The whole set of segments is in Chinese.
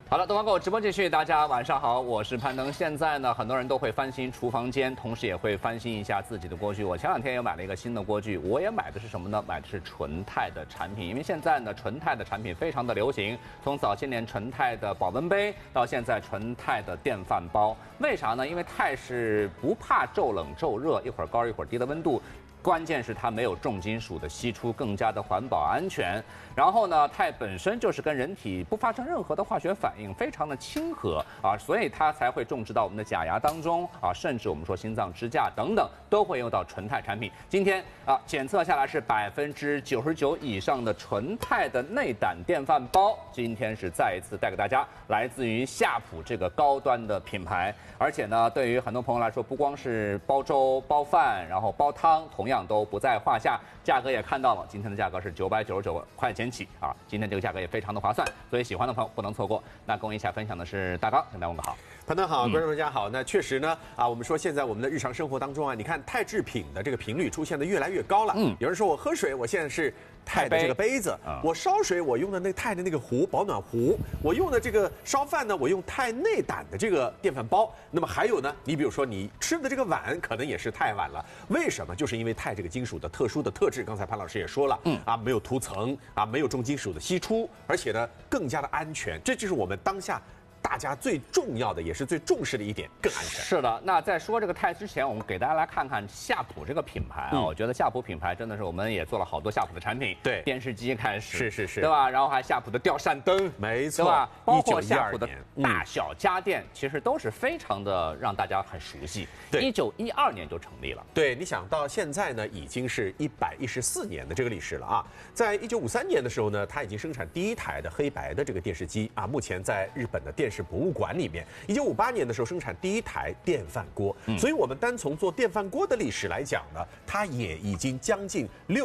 好了，东方购直播继续，大家晚上好，我是攀登。现在呢，很多人都会翻新厨房间，同时也会翻新一下自己的锅具。我前两天也买了一个新的锅具，我也买的是什么呢？买的是纯钛的产品，因为现在呢，纯钛的产品非常的流行，从早些年纯钛的保温杯到现在纯钛的电饭煲。为啥呢？因为钛是不怕骤冷骤热，一会儿高一会儿低的温度。关键是它没有重金属的析出，更加的环保安全。然后呢，钛本身就是跟人体不发生任何的化学反应，非常的亲和啊，所以它才会种植到我们的假牙当中啊，甚至我们说心脏支架等等都会用到纯钛产品。今天啊，检测下来是99%以上的纯钛的内胆电饭煲。今天是再一次带给大家来自于夏普这个高端的品牌，而且呢，对于很多朋友来说，不光是煲粥、煲饭，然后煲汤，同样都不在话下。价格也看到了，今天的价格是999块钱起啊，今天这个价格也非常的划算，所以喜欢的朋友不能错过。那跟我一起来分享的是大刚，跟大家问个好。 潘登好，观众大家好。那确实呢，我们说现在我们的日常生活当中啊，你看钛制品的这个频率出现的越来越高了。有人说我喝水，我现在是钛的这个杯子；我烧水，我用的那钛的那个壶保暖壶；我用的这个烧饭呢，我用钛内胆的这个电饭煲。那么还有呢，你比如说你吃的这个碗，可能也是钛碗了。为什么？就是因为钛这个金属的特殊的特质。刚才潘老师也说了，没有涂层啊，没有重金属的析出，而且呢更加的安全。这就是我们当下大家最重要的，也是最重视的一点，更安全。 是的，那在说这个钛之前，我们给大家来看看夏普这个品牌啊。我觉得夏普品牌真的是，我们也做了好多夏普的产品， 对， 电视机开始， 是， 对吧？然后还夏普的吊扇灯， 没错， 对吧？包括夏 1912 普的大小家电，其实都是非常的让大家很熟悉。 对 ，1912年就成立了。 对，你想到现在呢，已经是114年的这个历史了啊。在1953年的时候呢，它已经生产第一台的黑白的这个电视机啊，目前在日本的电视博物馆里面。1958年的时候生产第一台电饭锅，所以我们单从做电饭锅的历史来讲呢，它也已经将近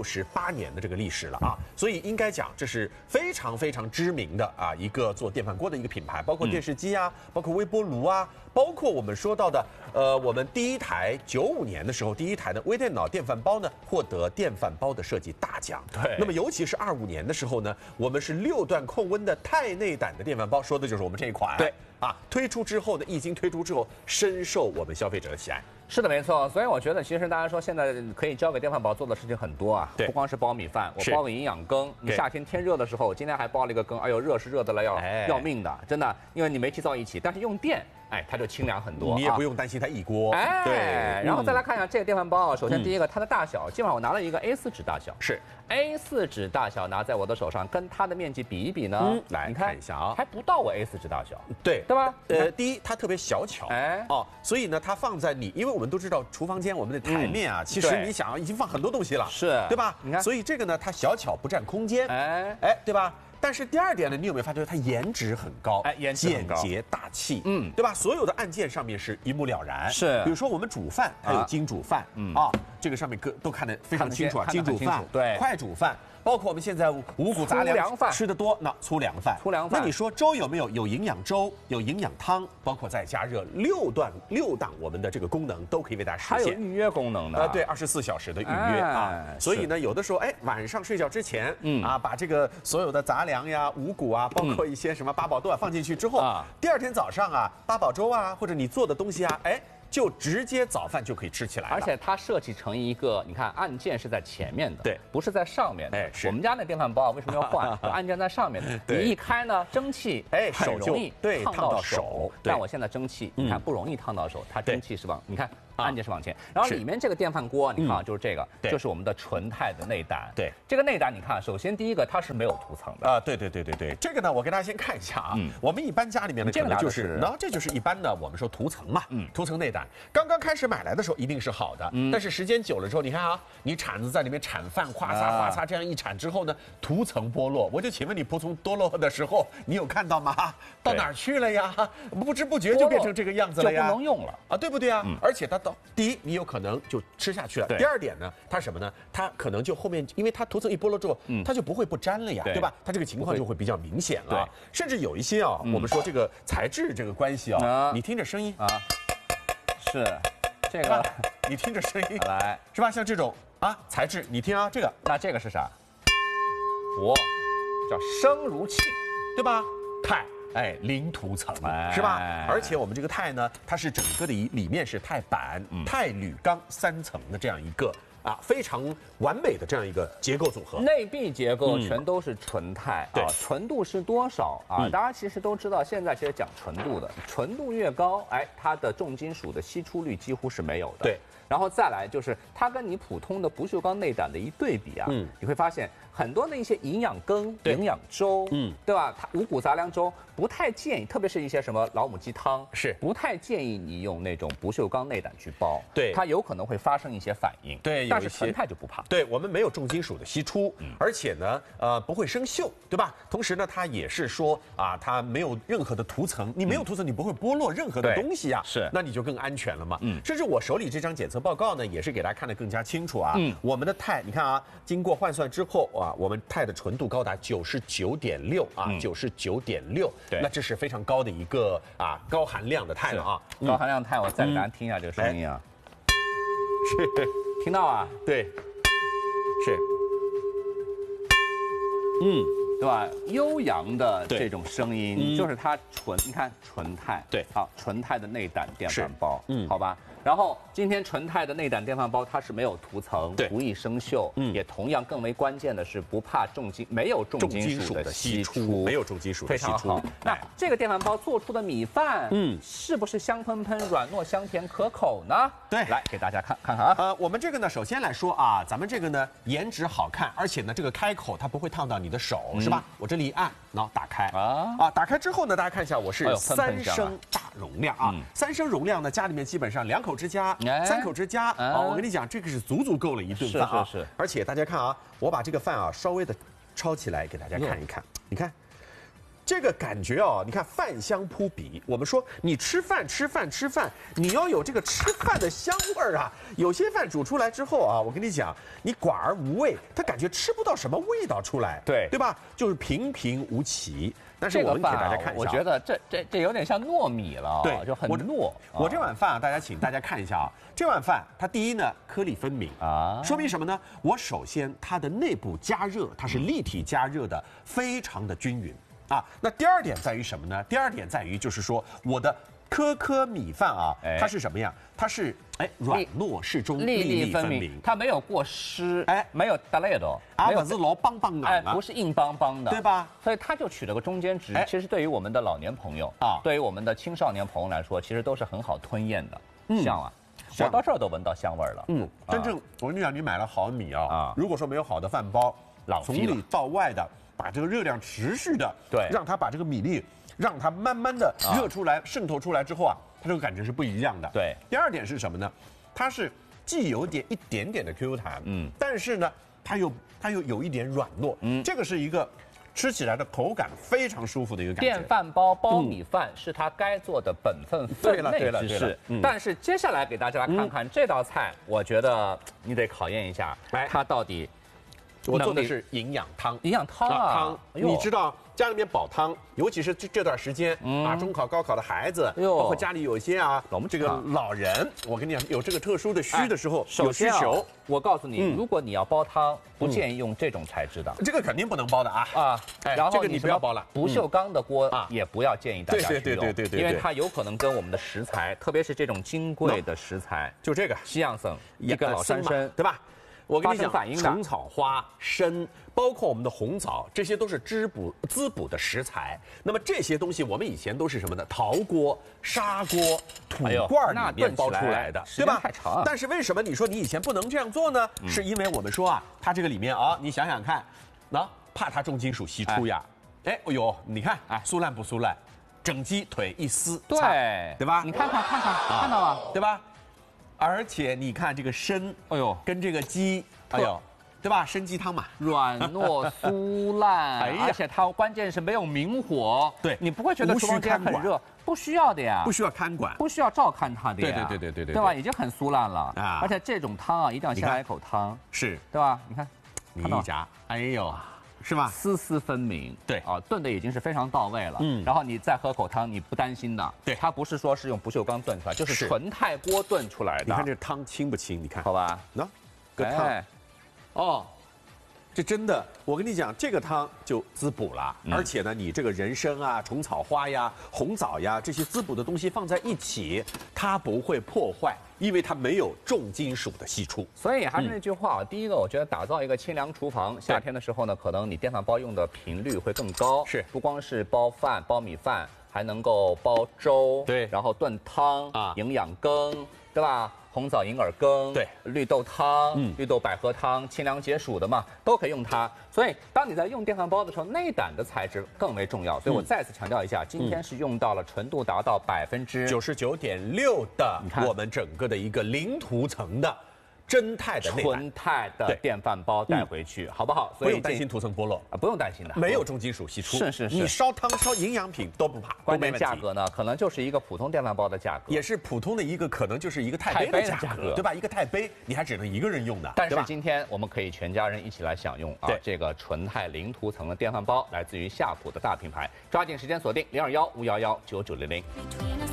68年的这个历史了啊。所以应该讲这是非常非常知名的啊一个做电饭锅的一个品牌，包括电视机啊，包括微波炉啊，包括我们说到的我们第一台95年的时候，第一台的微电脑电饭煲呢获得电饭煲的设计大奖。 对， 那么尤其是25年的时候呢，我们是6段控温的钛内胆的电饭煲，说的就是我们这一款。 对。 推出之后呢，一经推出之后，深受我们消费者的喜爱。 是的，没错。所以我觉得，其实大家说现在可以交给电饭煲做的事情很多啊，不光是煲米饭，我煲个营养羹。你夏天天热的时候，今天还煲了一个羹，哎呦，热是热的了要命的，真的，因为你煤气灶一起，但是用电。它就清凉很多， 你也不用担心它一锅。 对，然后再来看一下这个电饭煲啊，首先第一个，它的大小，基本上我拿了一个 A4 纸大小， 是 A4 纸大小，拿在我的手上，跟它的面积比一比呢， 来看一下啊， 还不到我 A4 纸大小， 对吧？ 第一它特别小巧，所以呢，它放在你，因为我们都知道厨房间我们的台面啊，其实你想已经放很多东西了， 是， 对吧？ 你看， 所以这个呢，它小巧不占空间，对吧？但是第二点呢，你有没有发觉它颜值很高？ 颜值很高， 简洁大气，对吧？所有的按键上面是一目了然。 是， 比如说我们煮饭，它有精煮饭，这个上面都看得非常清楚啊，精煮饭， 对， 快煮饭。包括我们现在五谷杂粮吃得多，那粗粮饭。那你说粥有没有？有营养粥，有营养汤，包括再加热6档我们的这个功能都可以为大家实现。 还有预约功能的， 对，24小时的预约啊。所以呢，有的时候晚上睡觉之前，把这个所有的杂粮呀、五谷啊，包括一些什么八宝豆啊放进去之后，第二天早上啊，八宝粥啊，或者你做的东西啊，就直接早饭就可以吃起来了。 而且它设计成一个，你看按键是在前面的， 对， 不是在上面的。 是我们家那电饭煲为什么要换？按键在上面的，你一开呢，蒸汽很容易烫到手。但我现在蒸汽，你看不容易烫到手，它蒸汽是往，你看按键是往前。然后里面这个电饭锅，你看就是这个，就是我们的纯钛的内胆。 对， 这个内胆你看，首先第一个它是没有涂层的。 对，这个呢，我给大家先看一下啊。我们一般家里面呢，可能就是，这就是一般的我们说涂层嘛，涂层内胆。刚刚开始买来的时候一定是好的，但是时间久了之后，你看啊，你铲子在里面铲饭，哗嚓哗嚓这样一铲之后呢，涂层剥落。我就请问你，涂层剥落的时候，你有看到吗？到哪儿去了呀？不知不觉就变成这个样子了呀， 就不能用了啊，对不对啊？而且它第一，你有可能就吃下去了；第二点呢，它什么呢？它可能就后面，因为它涂层一剥落之后，它就不会不粘了呀，对吧？它这个情况就会比较明显了。甚至有一些啊，我们说这个材质这个关系啊，你听着声音啊。 是，这个你听着声音来， 是吧？像这种材质，你听啊，这个， 那这个是啥？叫声如磬， 对吧？钛哎，零涂层，是吧？而且我们这个钛呢，它是整个的里面是钛板、钛铝钢3层的这样一个非常完美的这样一个结构组合。 内壁结构全都是纯钛纯度是多少啊？大家其实都知道，现在其实讲纯度的，纯度越高，哎，它的重金属的析出率几乎是没有的。 对。 然后再来就是它跟你普通的不锈钢内胆的一对比啊，你会发现很多的一些营养羹、营养粥，对吧？它五谷杂粮粥不太建议，特别是一些什么老母鸡汤， 是不太建议你用那种不锈钢内胆去包， 对， 它有可能会发生一些反应， 对， 但是纯钛就不怕， 对我们没有重金属的析出，而且呢，不会生锈，对吧？同时呢，它也是说它没有任何的涂层，你没有涂层，你不会剥落任何的东西啊， 是， 那你就更安全了嘛，甚至我手里这张检测报告呢，也是给大家看得更加清楚啊，我们的钛，你看啊，经过换算之后我们钛的纯度高达99.6啊，99.6，对，那这是非常高的一个高含量的钛了啊， 高含量钛，我再给大家听一下这个声音啊，是，听到啊？ 对，是， 对吧？悠扬的这种声音，就是它你看纯钛， 对， 好，纯钛的内胆电饭煲，好吧。然后今天纯钛的内胆电饭煲，它是没有涂层，不易生锈，也同样更为关键的是不怕没有重金属的析出， 没有重金属的析出。 非常好。那这个电饭煲做出的米饭，是不是香喷喷、软糯香甜可口呢？ 对， 来给大家看看啊。 我们这个呢，首先来说咱们这个呢颜值好看，而且呢这个开口它不会烫到你的手，是吧？我这里一按，然后打开打开之后呢，大家看一下，我是3升大容量3升容量呢，家里面基本上2口之家、3口之家我跟你讲，这个是足够了一顿饭是。 而且大家看我把这个饭稍微的抄起来给大家看一看，你看。这个感觉你看饭香扑鼻。我们说你吃饭，你要有这个吃饭的香味儿啊。有些饭煮出来之后我跟你讲，你寡而无味，它感觉吃不到什么味道出来，对吧？就是平平无奇。但是我们给大家看一下， 我觉得这有点像糯米了， 对， 就很糯。 我这碗饭请大家看一下这碗饭它第一呢颗粒分明说明什么呢？我首先它的内部加热，它是立体加热的，非常的均匀。那第二点在于什么呢？第二点在于就是说我的颗米饭它是什么样？它是软糯适中，粒粒分明， 它没有过湿，没有打裂的， 不是老邦邦的， 不是硬邦邦的， 对吧？ 所以它就取了个中间值。其实对于我们的老年朋友对于我们的青少年朋友来说，其实都是很好吞咽的。香我到这儿都闻到香味了。 真正我跟你讲，你买了好米如果说没有好的饭包，从里到外的。把这个热量持续的让它把这个米粒让它慢慢的热出来渗透出来之后它这个感觉是不一样的。 对， 第二点是什么呢？它是既有一点点的 Q 弹，但是呢它又有一点软糯，这个是一个吃起来的口感非常舒服的一个感觉。 电饭煲包米饭是它该做的本分分内之事。但是接下来给大家看看这道菜，我觉得你得考验一下它到底。 我做的是营养汤， 汤， 你知道家里面煲汤，尤其是这段时间中考、高考的孩子，包括家里有一些这个老人，我跟你讲，有这个特殊的需的时候，有需求。 我告诉你，如果你要煲汤，不建议用这种材质的， 这个肯定不能煲的然后这个你不要煲了， 不锈钢的锅也不要建议大家去用， 对， 因为它有可能跟我们的食材，特别是这种金贵的食材， 就这个西洋参一个老山参， 对吧？我跟你讲， 反应虫草花、参，包括我们的红枣，这些都是滋补的食材。那么这些东西，我们以前都是什么呢？陶锅、砂锅、土罐里面煲出来的，对吧？ 太长。 但是为什么你说你以前不能这样做呢？是因为我们说它这个里面你想想看，怕它重金属析出呀。你看，酥烂不酥烂？整鸡腿一撕，对吧？ 你看到了， 对吧？而且你看这个参，跟这个鸡，对吧？参鸡汤嘛， 软糯酥烂，而且它关键是没有明火， 对， 你不会觉得厨房间很热，不需要的呀， 不需要看管， 不需要照看它的呀， 对吧？已经很酥烂了而且这种汤一定要先来一口汤， 是， 对吧？你看， 你一夹，是吧？ 丝丝分明， 对炖的已经是非常到位了。然后你再喝口汤，你不担心的。 对， 它不是说是用不锈钢炖出来，就是纯钛锅炖出来的。 你看这汤清不清？你看， 好吧？ 个汤， 这真的，我跟你讲，这个汤就滋补了，而且呢，你这个人参啊、虫草花呀、红枣呀这些滋补的东西放在一起，它不会破坏，因为它没有重金属的析出。 所以还是那句话，第一个，我觉得打造一个清凉厨房，夏天的时候呢，可能你电饭煲用的频率会更高， 是不光是煲饭、煲米饭，还能够煲粥， 对， 然后炖汤啊，营养羹，对吧？红枣银耳羹， 对， 绿豆汤，绿豆百合汤，清凉解暑的嘛，都可以用它。所以，当你在用电饭煲的时候，内胆的材质更为重要。所以我再次强调一下，今天是用到了纯度达到 99.6%的我们整个的一个零涂层的真钛的内胆， 纯钛的电饭煲带回去，好不好？ 不用担心涂层剥落啊，不用担心的， 没有重金属析出。 是， 你烧汤烧营养品都不怕。 关键价格呢，可能就是一个普通电饭煲的价格， 也是普通的一个，可能就是一个钛杯的价格，对吧？一个钛杯，你还只能一个人用的。 但是今天我们可以全家人一起来享用啊，这个纯钛零涂层的电饭煲，来自于夏普的大品牌，抓紧时间锁定021-511-9900。